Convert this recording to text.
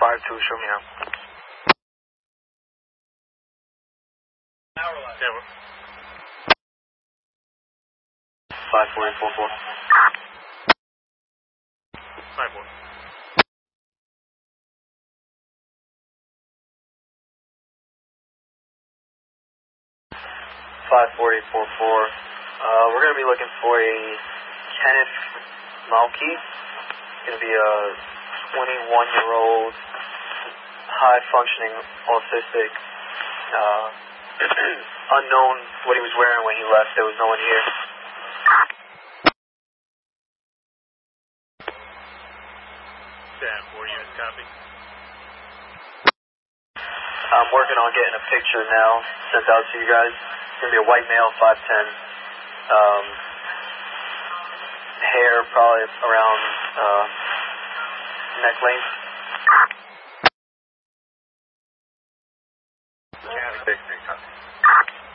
5-2, show me out. Yeah, 5-4-8-4-4. 5-4. 5-4-8-4-4. We're going to be looking for a Kenneth Malky. Going to be a 21-year-old, high-functioning, autistic, unknown what he was wearing when he left. There was no one here. Stand 4 units, copy. I'm working on getting a picture now sent out to you guys. It's going to be a white male, 5'10". Hair probably around neck length. Copy.